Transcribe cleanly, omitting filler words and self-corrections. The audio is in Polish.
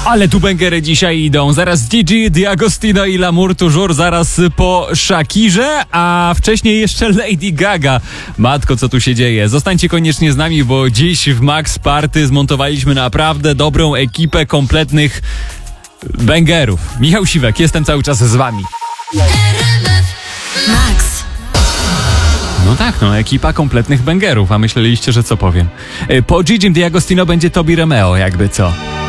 Ale tu bęgery dzisiaj idą. Zaraz Gigi, D'Agostino i Lamour toujours, zaraz po Shakirze, a wcześniej jeszcze Lady Gaga. Matko, co tu się dzieje? Zostańcie koniecznie z nami, bo dziś w Max Party zmontowaliśmy naprawdę dobrą ekipę kompletnych bęgerów. Michał Siwek, jestem cały czas z wami. Max. No tak, ekipa kompletnych bęgerów, a myśleliście, że co powiem? Po Gigi D'Agostino będzie Tobi Romeo, jakby co.